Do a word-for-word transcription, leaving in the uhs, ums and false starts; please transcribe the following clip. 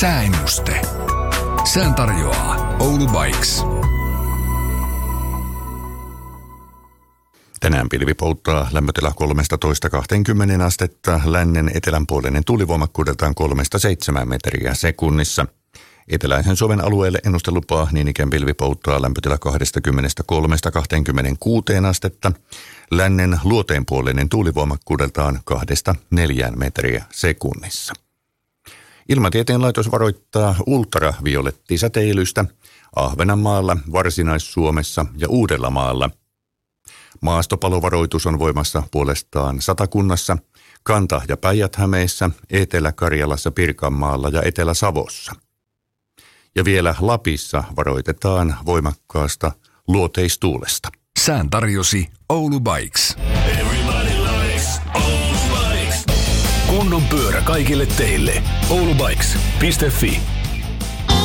Sääennuste. Sään tarjoaa Oulu Bikes. Tänään pilvi polttaa lämpötila kolmetoista kaksikymmentä astetta, lännen etelänpuoleinen tuulivoimakkuudeltaan kolmesta seitsemään metriä sekunnissa. Eteläisen Suomen alueelle ennustelupaa niin ikään pilvi polttaa lämpötila kaksikymmentäkolme kaksikymmentäkuusi astetta, lännen luoteenpuoleinen tuulivoimakkuudeltaan kahdesta neljään metriä sekunnissa. Ilmatieteen laitos varoittaa ultraviolettisäteilystä Ahvenanmaalla, Varsinais-Suomessa ja Uudellamaalla. Maastopalovaroitus on voimassa puolestaan Satakunnassa, Kanta- ja Päijät-Hämeessä, Etelä-Karjalassa, Pirkanmaalla ja Etelä-Savossa. Ja vielä Lapissa varoitetaan voimakkaasta luoteistuulesta. Sään tarjosi Oulu Bikes. Kunnon pyörä kaikille teille. oulubikes piste fi